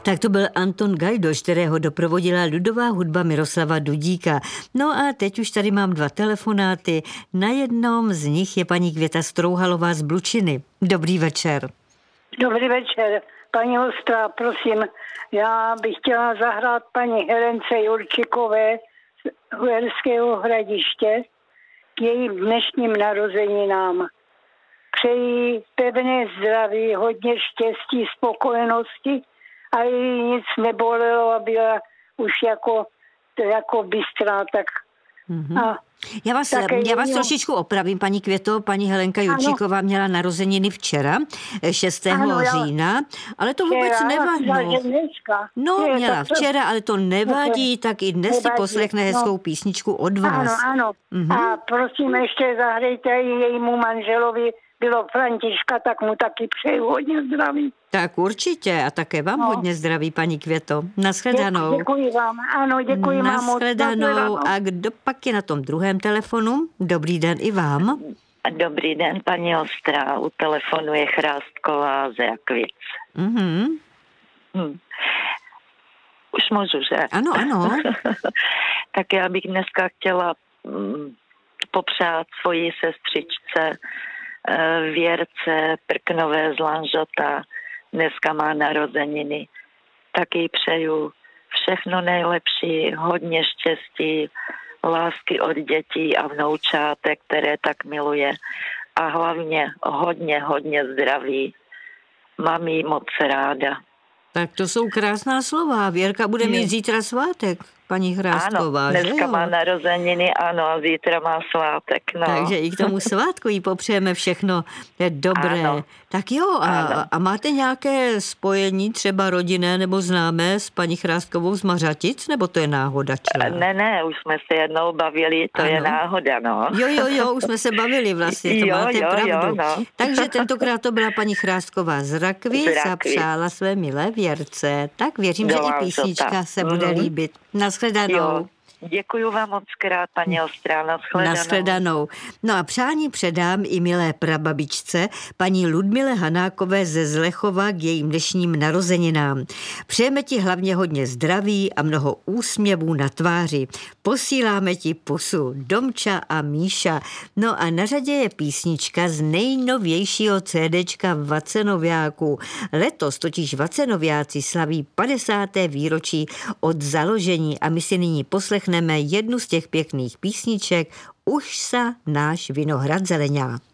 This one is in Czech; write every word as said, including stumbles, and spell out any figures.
Tak to byl Anton Gajdoš, kterého doprovodila lidová hudba Miroslava Dudíka. No a teď už tady mám dva telefonáty. Na jednom z nich je paní Květa Strouhalová z Blučiny. Dobrý večer. Dobrý večer, paní Ostrá, prosím. Já bych chtěla zahrát paní Helence Jurčikové z Uherského Hradiště k jejím dnešním narozeninám. Přeji pevné zdraví, hodně štěstí, spokojenosti a jí nic nebolelo a byla už jako, jako bystrá, tak Mm-hmm. A já vás, já vás trošičku opravím, paní Květo. Paní Helenka Jurčíková měla narozeniny včera, šestého Ano, října, ale to vůbec nevadí. No, no měla včera, ale to nevadí, tak i dnes nevadí. Si poslechne hezkou no. písničku od vás. Ano, ano. Mm-hmm. A prosím, ještě zahrajte jejímu manželovi, bylo Františka, tak mu taky přeju hodně zdraví. Tak určitě a také vám no. hodně zdraví, paní Květo. Naschledanou. Děkuji vám, ano, děkuji vám. Naschledanou. A kdo pak je na tom druhém telefonu? Dobrý den i vám. Dobrý den, paní Ostrá. U telefonu je Chrásková z Rakvic. Mhm. Hm. Už můžu, že? Ano, ano. Tak já bych dneska chtěla mm, popřát svoji sestřičce Věrce Prknové z Lanžota. Dneska má narozeniny. Tak jí přeju všechno nejlepší, hodně štěstí, lásky od dětí a vnoučátek, které tak miluje. A hlavně hodně, hodně zdraví. Mám jí moc ráda. Tak to jsou krásná slova. Věrka bude mít zítra svátek, paní Chrásková. Ano, dneska má narozeniny, ano, a zítra má svátek. No. Takže i k tomu svátku jí popřejeme všechno dobré. Ano. Tak jo, a, a máte nějaké spojení, třeba rodinné nebo známé s paní Chráskovou z Mařatic, nebo to je náhoda? Čela? Ne, ne, už jsme se jednou bavili, to ano. je náhoda, no. Jo, jo, jo, už jsme se bavili vlastně, to jo, máte jo, pravdu. Jo, no. Takže tentokrát to byla paní Chrásková z Rakvic a přála své milé Věrce. Tak věřím, že i písnička se bude mm-hmm. líbit. Naschledanou. Jo. Děkuji vám moc krát, paní Ostrá, naschledanou. Naschledanou. No a přání předám i milé prababičce, paní Ludmile Hanákové ze Zlechova k jejím dnešním narozeninám. Přejeme ti hlavně hodně zdraví a mnoho úsměvů na tváři. Posíláme ti pusu Domča a Míša. No a na řadě je písnička z nejnovějšího CDčka Vacenoviáků. Letos totiž Vacenoviáci slaví padesáté výročí od založení a my si nyní poslechneme jednu z těch pěkných písniček Už sa náš vinohrad zeleňá.